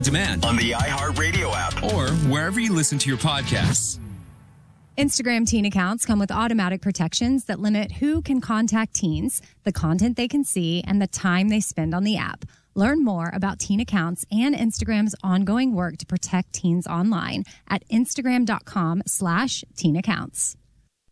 Demand on the iHeartRadio app or wherever you listen to your podcasts. Instagram teen accounts come with automatic protections that limit who can contact teens, the content they can see, and the time they spend on the app. Learn more about teen accounts and Instagram's ongoing work to protect teens online at Instagram.com/teen accounts.